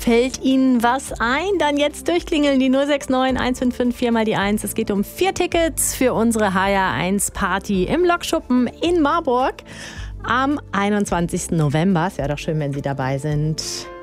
Fällt Ihnen was ein? Dann jetzt durchklingeln die 069 155 4 mal die 1. Es geht um 4 Tickets für unsere HR1 Party im Lokschuppen in Marburg am 21. November. Es wäre doch schön, wenn Sie dabei sind.